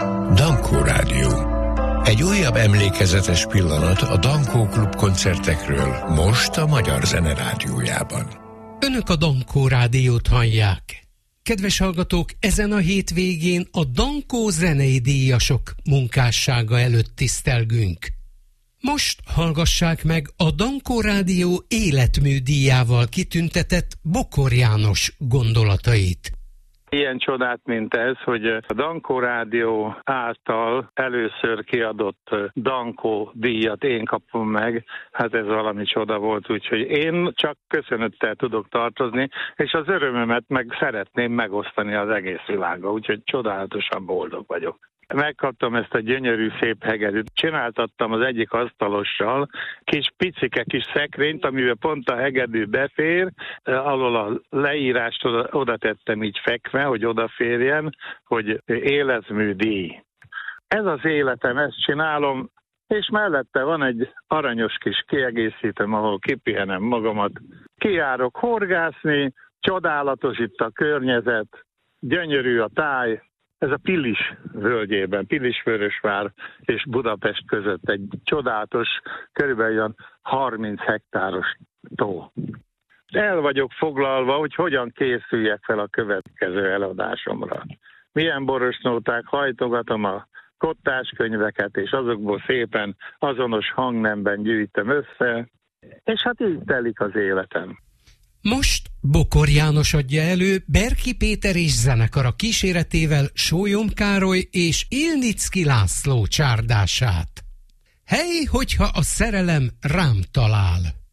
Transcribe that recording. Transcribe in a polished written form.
Dankó Rádió. Egy újabb emlékezetes pillanat a Dankó Klub koncertekről most a Magyar Zene Rádiójában. Önök a Dankó Rádiót hallják. Kedves hallgatók, ezen a hétvégén a Dankó zenei díjasok munkássága előtt tisztelgünk. Most hallgassák meg a Dankó Rádió életmű díjával kitüntetett Bokor János gondolatait. Ilyen csodát, mint ez, hogy a Dankó Rádió által először kiadott Dankó díjat én kapom meg, hát ez valami csoda volt, úgyhogy én csak köszönettel tudok tartozni, és az örömömet meg szeretném megosztani az egész világgal, úgyhogy csodálatosan boldog vagyok. Megkaptam ezt a gyönyörű szép hegedűt. Csináltattam az egyik asztalossal kis picike kis szekrényt, amivel pont a hegedű befér, alól a leírást oda tettem így fekve, hogy odaférjen, hogy életmű díj. Ez az életem, ezt csinálom, és mellette van egy aranyos kis kiegészítőm, ahol kipihenem magamat. Kijárok horgászni, csodálatos itt a környezet, gyönyörű a táj. Ez a Pilis völgyében, Pilisvörösvár és Budapest között egy csodálatos, körülbelül 30 hektáros tó. El vagyok foglalva, hogy hogyan készüljek fel a következő eladásomra. Milyen borosnóták, hajtogatom a kottáskönyveket, és azokból szépen azonos hangnemben gyűjtöm össze, és hát így telik az életem. Most Bokor János adja elő Berki Péter és zenekara kíséretével Sólyom Károly és Ilnicki László csárdását. Hely, hogyha a szerelem rám talál!